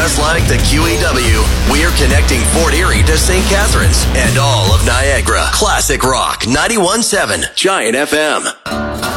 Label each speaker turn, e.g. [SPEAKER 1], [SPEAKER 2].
[SPEAKER 1] Just like the QEW, we're connecting Fort Erie to St. Catharines and all of Niagara. Classic Rock 91.7 Giant FM.